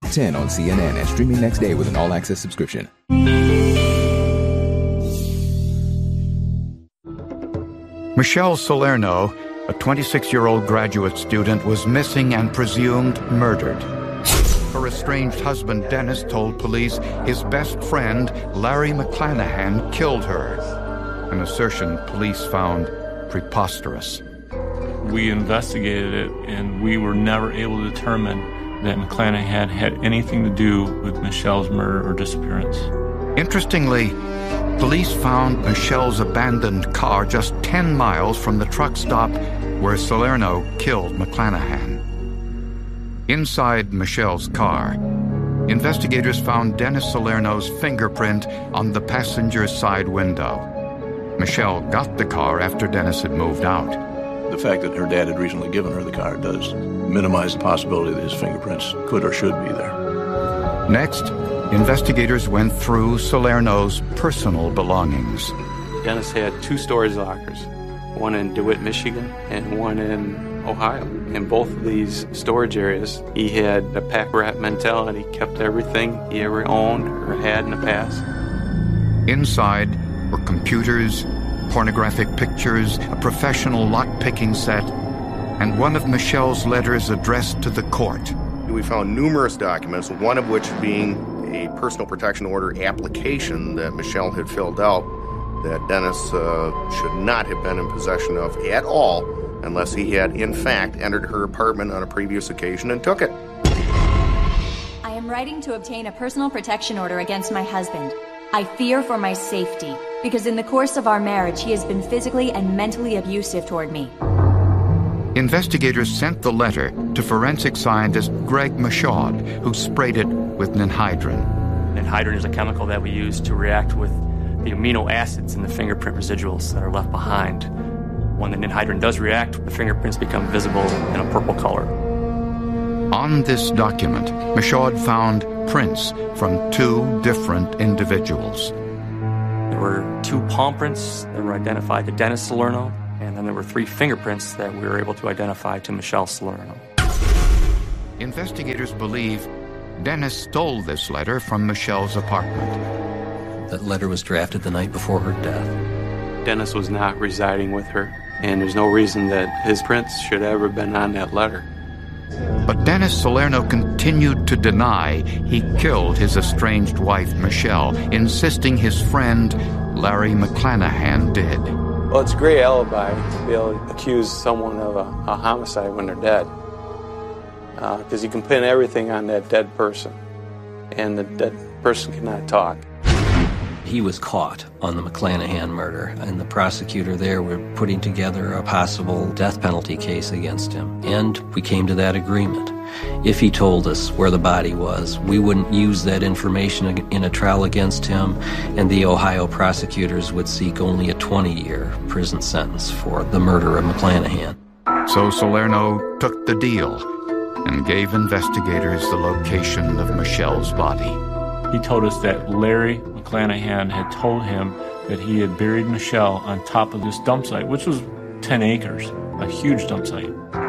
10 on CNN and streaming next day with an all-access subscription. Michelle Salerno, a 26-year-old graduate student, was missing and presumed murdered. Her estranged husband, Dennis, told police his best friend, Larry McClanahan, killed her. An assertion police found preposterous. We investigated it, and we were never able to determine that McClanahan had anything to do with Michelle's murder or disappearance. Interestingly, police found Michelle's abandoned car just 10 miles from the truck stop where Salerno killed McClanahan. Inside Michelle's car, investigators found Dennis Salerno's fingerprint on the passenger side window. Michelle got the car after Dennis had moved out. The fact that her dad had recently given her the car does minimize the possibility that his fingerprints could or should be there. Next, investigators went through Salerno's personal belongings. Dennis had 2 storage lockers, one in DeWitt, Michigan, and one in Ohio. In both of these storage areas, he had a pack-rat mentality. He kept everything he ever owned or had in the past. Inside were computers, pornographic pictures, a professional lock-picking set, and one of Michelle's letters addressed to the court. We found numerous documents, one of which being a personal protection order application that Michelle had filled out that Dennis should not have been in possession of at all unless he had, in fact, entered her apartment on a previous occasion and took it. I am writing to obtain a personal protection order against my husband. I fear for my safety, because in the course of our marriage, he has been physically and mentally abusive toward me. Investigators sent the letter to forensic scientist Greg Michaud, who sprayed it with ninhydrin. Ninhydrin is a chemical that we use to react with the amino acids in the fingerprint residuals that are left behind. When the ninhydrin does react, the fingerprints become visible in a purple color. On this document, Michaud found prints from 2 different individuals. There were 2 palm prints that were identified to Dennis Salerno, and then there were 3 fingerprints that we were able to identify to Michelle Salerno. Investigators believe Dennis stole this letter from Michelle's apartment. That letter was drafted the night before her death. Dennis was not residing with her, and there's no reason that his prints should ever have been on that letter. But Dennis Salerno continued to deny he killed his estranged wife, Michelle, insisting his friend, Larry McClanahan, did. Well, it's a great alibi to be able to accuse someone of a homicide when they're dead. Because you can pin everything on that dead person, and the dead person cannot talk. He was caught on the McClanahan murder, and the prosecutor there were putting together a possible death penalty case against him. And we came to that agreement. If he told us where the body was, we wouldn't use that information in a trial against him, and the Ohio prosecutors would seek only a 20-year prison sentence for the murder of McClanahan. So Salerno took the deal and gave investigators the location of Michelle's body. He told us that Larry McClanahan had told him that he had buried Michelle on top of this dump site, which was 10 acres, a huge dump site.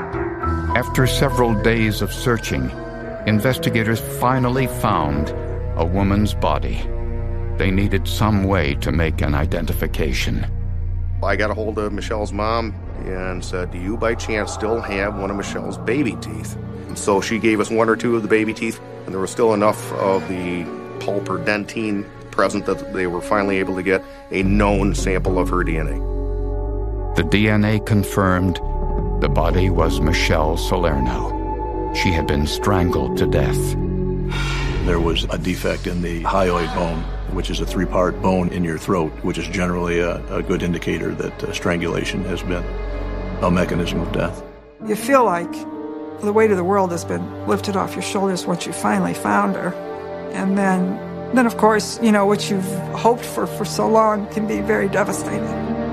After several days of searching, investigators finally found a woman's body. They needed some way to make an identification. I got a hold of Michelle's mom and said, "Do you by chance still have one of Michelle's baby teeth?" And so she gave us 1 or 2 of the baby teeth, and there was still enough of the pulp or dentine present that they were finally able to get a known sample of her DNA. The DNA confirmed the body was Michelle Salerno. She had been strangled to death. There was a defect in the hyoid bone, which is a 3-part bone in your throat, which is generally a good indicator that strangulation has been a mechanism of death. You feel like the weight of the world has been lifted off your shoulders once you finally found her. And then of course, you know, what you've hoped for so long can be very devastating.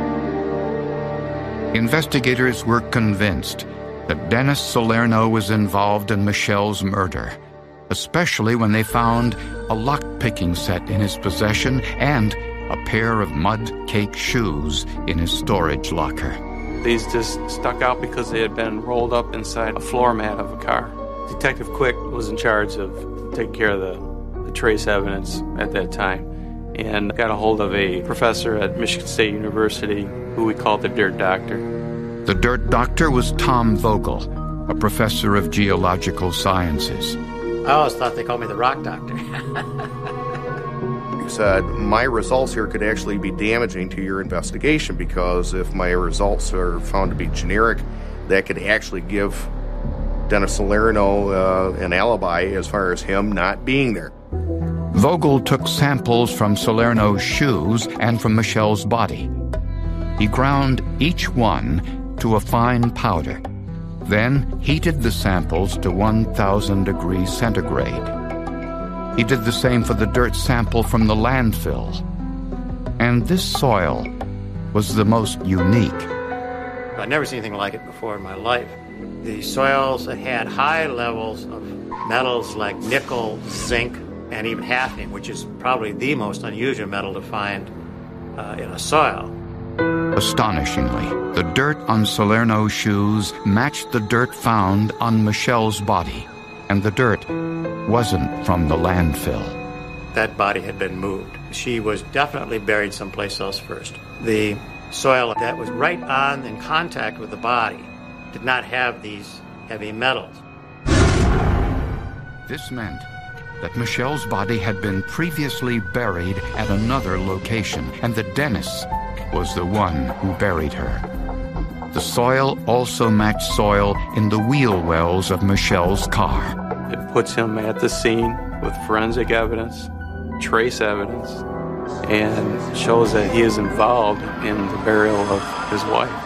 Investigators were convinced that Dennis Salerno was involved in Michelle's murder, especially when they found a lock-picking set in his possession and a pair of mud-cake shoes in his storage locker. These just stuck out because they had been rolled up inside a floor mat of a car. Detective Quick was in charge of taking care of the trace evidence at that time, and got a hold of a professor at Michigan State University who we called the Dirt Doctor. The Dirt Doctor was Tom Vogel, a professor of geological sciences. I always thought they called me the Rock Doctor. He said, my results here could actually be damaging to your investigation, because if my results are found to be generic, that could actually give Dennis Salerno an alibi as far as him not being there. Vogel took samples from Salerno's shoes and from Michelle's body. He ground each one to a fine powder, then heated the samples to 1,000 degrees centigrade. He did the same for the dirt sample from the landfill. And this soil was the most unique. I'd never seen anything like it before in my life. The soils that had high levels of metals like nickel, zinc, and even hafnium, which is probably the most unusual metal to find in a soil. Astonishingly, the dirt on Salerno's shoes matched the dirt found on Michelle's body, and the dirt wasn't from the landfill. That body had been moved. She was definitely buried someplace else first. The soil that was right on in contact with the body did not have these heavy metals. This meant that Michelle's body had been previously buried at another location, and that Dennis was the one who buried her. The soil also matched soil in the wheel wells of Michelle's car. It puts him at the scene with forensic evidence, trace evidence, and shows that he is involved in the burial of his wife.